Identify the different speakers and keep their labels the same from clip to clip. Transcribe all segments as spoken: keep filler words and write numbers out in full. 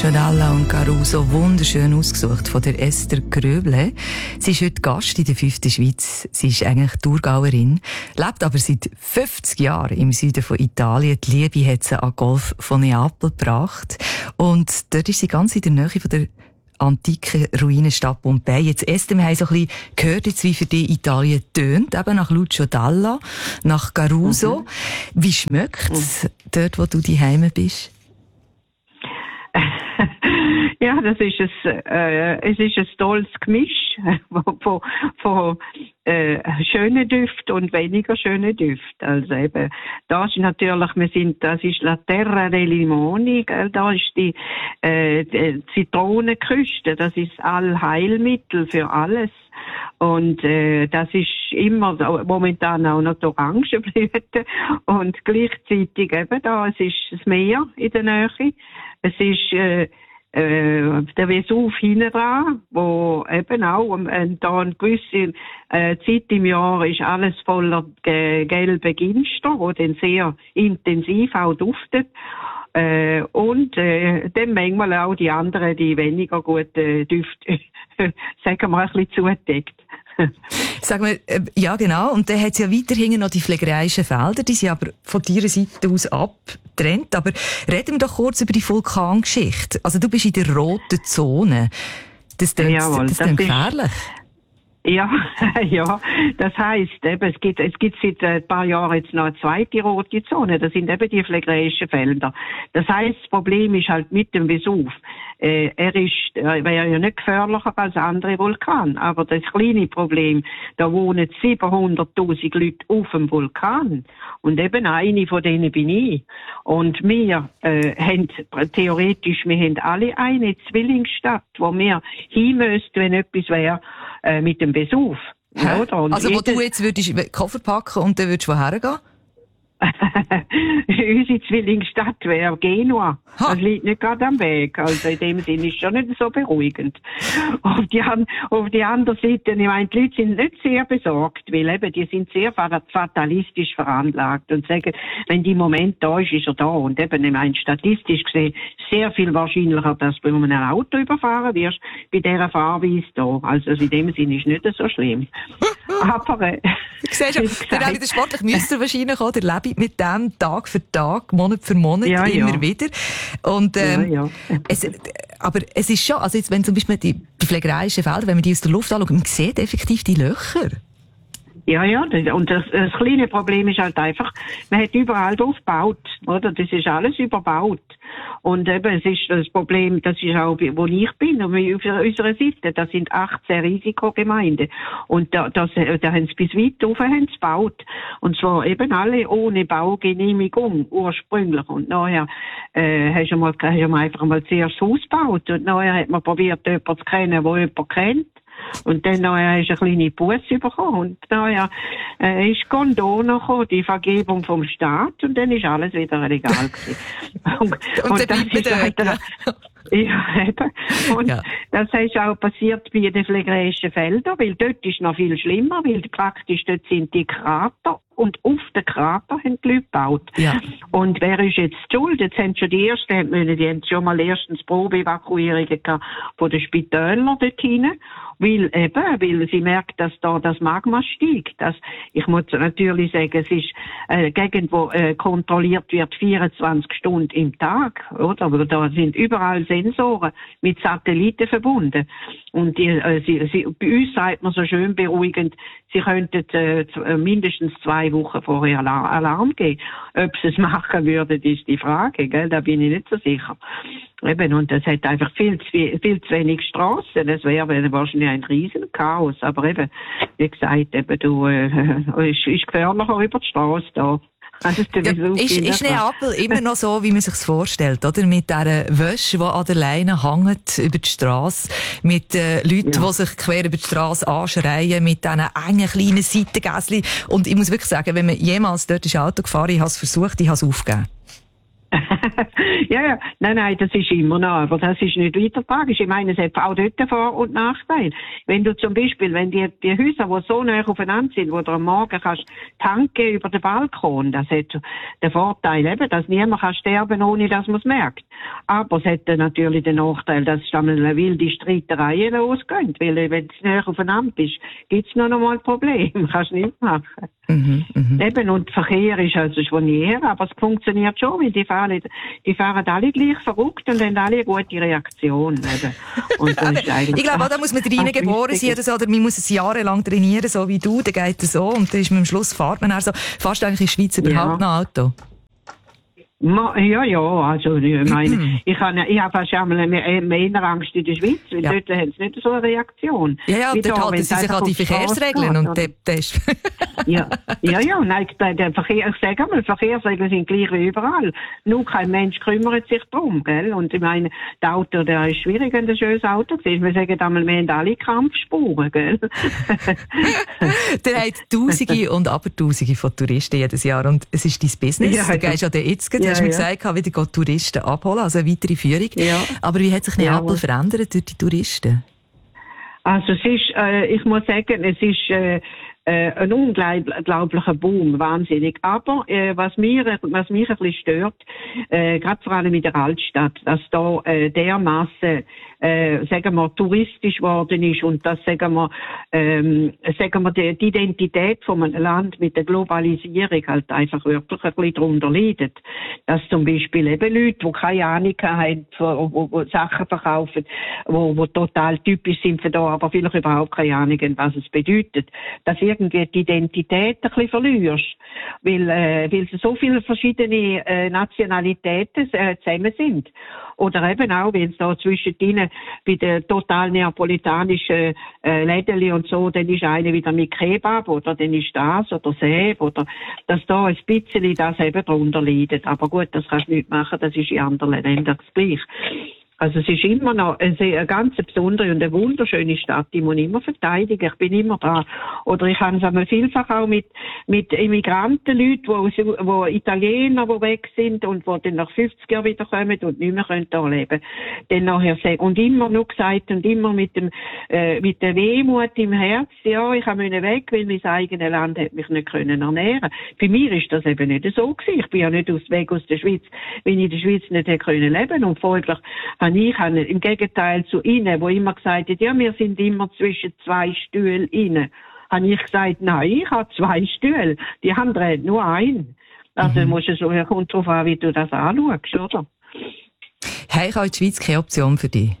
Speaker 1: Giordalla und Caruso, wunderschön ausgesucht von der Esther Gröble. Sie ist heute Gast in der fünften Schweiz. Sie ist eigentlich Thurgauerin, lebt aber seit fünfzig Jahren im Süden von Italien. Die Liebe hat sie an Golf von Neapel gebracht. Und dort ist sie ganz in der Nähe von der antiken Ruinenstadt Pompeji. Jetzt Esther, wir haben so ein bisschen gehört, jetzt, wie für dich Italien tönt, eben nach Lucio Dalla, nach Caruso. Mhm. Wie schmeckt es mhm. dort, wo du daheim bist?
Speaker 2: Ja, das ist ein, äh, es ist ein tolles Gemisch von, von äh, schönen Düften und weniger schönen Düften. Also eben, da ist natürlich, wir sind, das ist La Terra dei Limoni, gell? Da ist die, äh, die Zitronenküste, das ist Allheilmittel für alles. Und äh, das ist immer momentan auch noch die Orangenblüte und gleichzeitig eben da, es ist das Meer in der Nähe, es ist äh, äh, der Vesuv hinten dran, wo eben auch äh, da eine gewisse äh, Zeit im Jahr ist alles voller äh, gelbe Ginster, wo dann sehr intensiv auch duftet. Äh, und äh, dann manchmal auch die anderen, die weniger guten Düfte, sagen wir, ein bisschen zudeckt.
Speaker 1: Sag mal, äh, ja genau, und dann hat es ja weiterhin noch die pflegerischen Felder, die sind aber von deiner Seite aus abgetrennt. Aber reden wir doch kurz über die Vulkangeschichte. Also du bist in der roten Zone. Das klingt,
Speaker 2: Jawohl,
Speaker 1: das klingt gefährlich.
Speaker 2: Ist Ja, ja, das heisst, eben, es gibt, es gibt seit ein paar Jahren jetzt noch eine zweite rote Zone. Das sind eben die phlegraischen Felder. Das heisst, das Problem ist halt mit dem Vesuv. Äh, er ist, er wäre ja nicht gefährlicher als andere Vulkane. Aber das kleine Problem, da wohnen siebenhunderttausend Leute auf dem Vulkan. Und eben eine von denen bin ich. Und wir, äh, haben, theoretisch, wir haben alle eine Zwillingsstadt, wo wir hin müssten, wenn etwas wäre, äh, mit dem Vesuv. Ja,
Speaker 1: also wo du jetzt würdest Koffer packen und dann würdest du woher gehen?
Speaker 2: Unsere Zwillingsstadt wäre Genua.
Speaker 1: Ha.
Speaker 2: Das liegt nicht gerade am Weg. Also in dem Sinne ist es schon nicht so beruhigend. Auf die, auf die andere Seite, ich meine, die Leute sind nicht sehr besorgt, weil eben, die sind sehr fatalistisch veranlagt und sagen, wenn die Moment da ist, ist er da. Und eben, ich meine, statistisch gesehen, sehr viel wahrscheinlicher, dass du mit einem Auto überfahren wirst, bei dieser Fahrweise da. Also in dem Sinne ist es nicht so schlimm. Aber, äh,
Speaker 1: du siehst schon, der auch wieder sportlich müsst ihr wahrscheinlich auch, der lebt mit dem Tag für Tag, Monat für Monat,
Speaker 2: ja,
Speaker 1: immer
Speaker 2: ja.
Speaker 1: wieder. Und, ähm,
Speaker 2: ja, ja.
Speaker 1: Es, aber es ist schon, also jetzt, wenn zum Beispiel die, die pflegerischen Felder, wenn man die aus der Luft anschaut, man sieht effektiv die Löcher.
Speaker 2: Ja, ja, und das, das kleine Problem ist halt einfach, man hat überall drauf gebaut, oder? Das ist alles überbaut. Und eben, es ist das Problem, das ist auch, wo ich bin, und auf unserer Seite, das sind achtzehn Risikogemeinden. Und da, das, da haben sie bis weit rauf haben sie gebaut. Und zwar eben alle ohne Baugenehmigung, ursprünglich. Und nachher, äh, hast du mal, hast du mal einfach mal zuerst das Haus gebaut. Und nachher hat man probiert, jemanden zu kennen, der jemanden kennt. Und dann nachher hast du eine kleine Busse bekommen. Und nachher äh, ist Condona gekommen, die Vergebung vom Staat. Und dann ist alles wieder legal gewesen. Und,
Speaker 1: und, und das ist halt,
Speaker 2: ja. Ja, eben. Und
Speaker 1: ja.
Speaker 2: Das ist auch passiert bei den phlegraischen Feldern, weil dort ist noch viel schlimmer, weil praktisch dort sind die Krater und auf den Krater haben die Leute gebaut.
Speaker 1: Ja.
Speaker 2: Und wer ist jetzt schuld? Jetzt haben schon die ersten, die haben schon mal erstens Probeevakuierungen gehabt von den Spitälern dort hinein. Weil eben, weil sie merkt, dass da das Magma steigt. Das, ich muss natürlich sagen, es ist eine Gegend, wo äh, kontrolliert wird vierundzwanzig Stunden im Tag, oder? Aber da sind überall Sensoren mit Satelliten verbunden. Und die, äh, sie, sie, bei uns sagt man so schön beruhigend, sie könnten äh, mindestens zwei Wochen vorher Alarm, Alarm geben. Ob sie es machen würden, ist die Frage, gell? Da bin ich nicht so sicher. Eben, und es hat einfach viel zu, viel zu wenig Strassen. Das wäre wahrscheinlich ein Riesenchaos. Aber eben, wie gesagt, eben, du, äh, ist, ist gefährlicher über die Straße da. Also
Speaker 1: ja, ist, ist Neapel immer noch so, wie man sich's vorstellt, oder? Mit dieser Wäsche, die an der Leine hängt über die Strasse, mit äh, Leuten, ja. die sich quer über die Strasse anschreien, mit diesen engen kleinen Seitengässchen. Und ich muss wirklich sagen, wenn man jemals dort ist Auto gefahren, ich habe es versucht, ich habe es aufgegeben.
Speaker 2: ja, ja, nein, nein, das ist immer noch, aber das ist nicht weiter tragisch. Ich meine, es hat auch dort Vor- und Nachteil. Wenn du zum Beispiel, wenn die, die Häuser, die so nah aufeinander sind, wo du am Morgen kannst tanken über den Balkon, das hat den Vorteil eben, dass niemand kann sterben, ohne dass man es merkt. Aber es hat natürlich den Nachteil, dass es einmal eine wilde Streiterei losgeht, weil wenn du näher aufeinander bist, gibt es noch einmal ein Problem, kannst du nicht machen.
Speaker 1: Mhm, mh.
Speaker 2: Eben, und Verkehr ist also schon näher, aber es funktioniert schon, weil die fahren, die fahren alle gleich verrückt und haben alle eine gute Reaktion. Eben. Und das ist eigentlich
Speaker 1: ich glaube, da muss man drinnen geboren sein oder so, oder man muss es jahrelang trainieren, so wie du, dann geht es so, und dann ist man am Schluss, fährt man auch so, fast eigentlich in der Schweiz überhaupt
Speaker 2: ja.
Speaker 1: noch Auto.
Speaker 2: Ma, ja, ja, also, ich meine, ich habe, ich habe fast einmal mehr, mehr Angst in der Schweiz, weil
Speaker 1: ja.
Speaker 2: dort haben sie nicht so eine Reaktion.
Speaker 1: Ja, ja,
Speaker 2: wie
Speaker 1: dort
Speaker 2: da,
Speaker 1: halten sie sich an die Verkehrsregeln und der, der ist...
Speaker 2: ja, ja, ja, nein, der, der Verkehr, ich sage einmal, Verkehrsregeln sind gleich wie überall. Nur kein Mensch kümmert sich darum, gell? Und ich meine, das Auto, der ist schwierig, wenn ein schönes Auto ist. Wir sagen einmal, wir haben alle Kampfspuren, gell?
Speaker 1: Der hat Tausende und Abertausende von Touristen jedes Jahr und es ist dein Business.
Speaker 2: Ja,
Speaker 1: du gehst ja dann jetzt,
Speaker 2: ja,
Speaker 1: hast du mir
Speaker 2: ja.
Speaker 1: gesagt, wieder Touristen abholen, also eine weitere Führung.
Speaker 2: Ja.
Speaker 1: Aber wie hat sich Neapel
Speaker 2: ja.
Speaker 1: verändert durch die Touristen?
Speaker 2: Also es ist, äh, ich muss sagen, es ist äh, äh, ein unglaublicher Boom, wahnsinnig. Aber äh, was mir was mich ein bisschen stört, äh, gerade vor allem in der Altstadt, dass da äh, dermaßen äh, sagen wir touristisch geworden ist und dass sagen wir ähm, sagen wir die, die Identität von einem Land mit der Globalisierung halt einfach wirklich ein bisschen darunter leidet. Dass zum Beispiel eben Leute, die keine Ahnung haben, wo, wo Sachen verkaufen, wo, wo total typisch sind für da, aber vielleicht überhaupt keine Ahnung haben, was es bedeutet, dass irgendwie die Identität ein bisschen verlierst, weil, äh, weil so viele verschiedene äh, Nationalitäten äh, zusammen sind. Oder eben auch, wenn es da zwischen denen bei den total neapolitanischen äh, Lädeli und so, dann ist eine wieder mit Kebab oder dann ist das oder Säb oder dass da ein bisschen das eben drunter leidet. Aber gut, das kannst du nicht machen, das ist in anderen Ländern das Gleiche. Also es ist immer noch eine, eine ganz besondere und eine wunderschöne Stadt, die muss ich immer verteidigen. Ich bin immer da. Oder ich habe es einmal vielfach auch mit, mit Immigrantenleuten, wo, wo Italiener, die weg sind und die dann nach fünfzig Jahren wiederkommen und nicht mehr können da leben. Dann nachher sagen, und immer nur gesagt und immer mit dem, äh, mit der Wehmut im Herz, ja, ich habe müssen weg, weil mein eigenes Land hat mich nicht können ernähren. Für mich ist das eben nicht so gewesen. Ich bin ja nicht aus, weg aus der Schweiz, wenn ich in der Schweiz nicht hätte können leben und folglich ich habe im Gegenteil zu ihnen, wo immer gesagt hat, ja, wir sind immer zwischen zwei Stühlen inne, habe ich gesagt, nein, ich habe zwei Stühle, die anderen haben nur einen. Also mhm. musst du so, kommt drauf an, wie du das anschaust, oder?
Speaker 1: Hey, ich habe in der Schweiz keine Option für dich.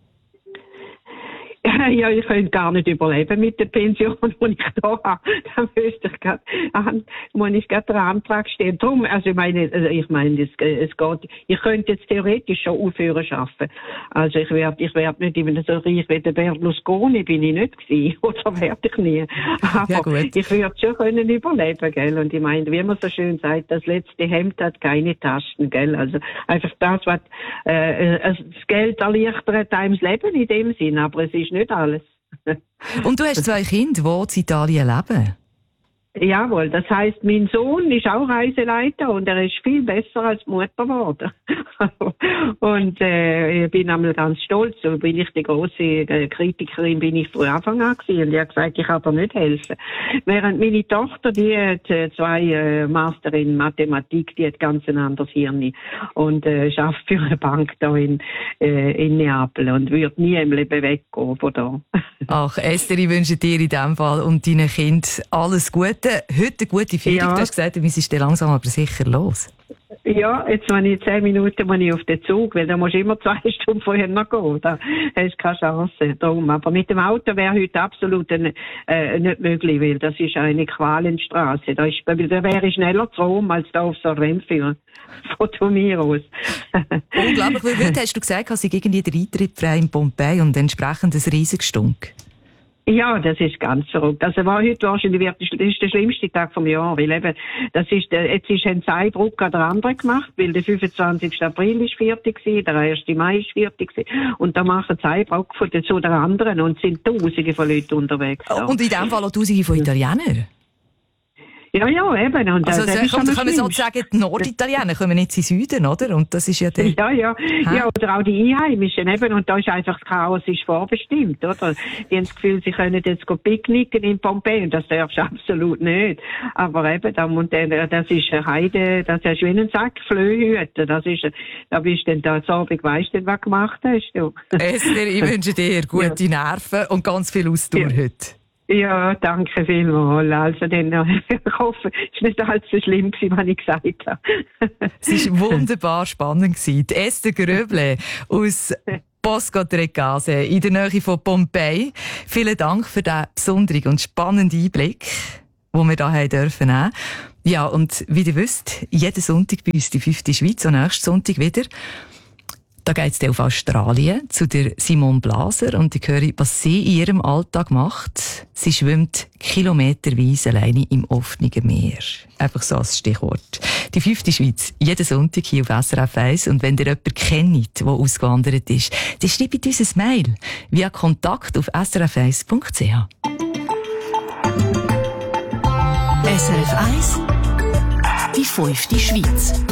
Speaker 2: Ja, ich könnte gar nicht überleben mit der Pension, die ich da habe. Da müsste ich gerade, muss ich gerade den Antrag stellen. Drum, also ich meine, ich meine, es, es geht, ich könnte jetzt theoretisch schon aufhören arbeiten. Also ich werde, ich werde nicht immer so reich wie der Berlusconi, bin ich nicht gewesen. Oder werde ich nie. Aber ja, ich würde schon können überleben, gell. Und ich meine, wie man so schön sagt, das letzte Hemd hat keine Taschen, gell. Also einfach das, was, äh, das Geld erleichtert einem das Leben in dem Sinn, aber es ist nicht alles.
Speaker 1: Und du hast zwei Kinder, die in Italien leben?
Speaker 2: Jawohl, das heisst, mein Sohn ist auch Reiseleiter und er ist viel besser als Mutter geworden. Und äh, ich bin einmal ganz stolz, so bin ich die grosse äh, Kritikerin, bin ich von Anfang an gewesen und ich habe gesagt, ich kann dir nicht helfen. Während meine Tochter, die hat äh, zwei äh, Master in Mathematik, die hat ganz ein anderes Hirn und äh, arbeitet für eine Bank da in, äh, in Neapel und wird nie im Leben weggehen von da.
Speaker 1: Ach, Esther, ich wünsche dir in diesem Fall und deinen Kindern alles Gute. Heute eine gute Führung. Ja. Du hast gesagt, wir sind langsam aber sicher los.
Speaker 2: Ja, jetzt wenn ich zehn Minuten muss ich auf den Zug, weil da musst du immer zwei Stunden vorher noch gehen. Da hast du keine Chance. Darum. Aber mit dem Auto wäre heute absolut äh, nicht möglich, weil das ist eine Qualenstraße. Da, ist, da wäre ich schneller zu Rom als da auf so einem Rennführer. Von mir aus.
Speaker 1: Unglaublich, weil heute hast du gesagt, dass ich irgendwie der Eintritt frei in Pompeji und entsprechend ein riesiges Stunk.
Speaker 2: Ja, das ist ganz verrückt. Also war heute wahrscheinlich das ist der schlimmste Tag vom Jahr, weil eben, das ist der, jetzt ist ein Zeitdruck an der andere gemacht, weil der fünfundzwanzigsten April ist vierzig gewesen, der ersten Mai ist vierzig gewesen, und da machen Zeitdruck von der, zu der anderen und sind Tausende von Leuten unterwegs. Da.
Speaker 1: Und in dem Fall auch Tausende von Italienern?
Speaker 2: Ja, ja, eben. Und,
Speaker 1: also,
Speaker 2: das
Speaker 1: also
Speaker 2: ist
Speaker 1: kommt,
Speaker 2: schon
Speaker 1: können wir sozusagen, die Norditaliener kommen jetzt in den Süden, oder? Und das ist ja der...
Speaker 2: Ja, ja.
Speaker 1: Ha?
Speaker 2: Ja, oder auch die Einheimischen eben. Und da ist einfach das Chaos ist vorbestimmt, oder? Die haben das Gefühl, sie können jetzt picknicken in Pompeji. Und das darfst du absolut nicht. Aber eben, da, und das ist eine Heide, das ist wie ein Sack Flöhüten. Das ist, da bist du dann da so, ich weiss nicht, was du gemacht hast, du.
Speaker 1: Esther, ich wünsche dir gute ja. Nerven und ganz viel Ausdauer ja. heute.
Speaker 2: Ja, danke vielmals. Also, dann, ich hoffe, es war nicht allzu schlimm gewesen, was ich gesagt habe.
Speaker 1: Es war wunderbar spannend gewesen. Die Esther Gröble aus Bosco Trecase in der Nähe von Pompeji. Vielen Dank für den besonderen und spannenden Einblick, den wir hier dürfen nehmen. Ja, und wie ihr wisst, jeden Sonntag bei uns die fünfte Schweiz und nächsten Sonntag wieder. Da geht es auf Australien zu der Simone Blaser und ich höre, was sie in ihrem Alltag macht. Sie schwimmt kilometerweise alleine im offenen Meer. Einfach so als Stichwort. Die fünfte Schweiz, jeden Sonntag hier auf S R F eins. Und wenn ihr jemanden kennt, der ausgewandert ist, dann schreibt uns ein Mail via Kontakt auf s r f eins punkt c h.
Speaker 3: S R F eins, die fünfte Schweiz.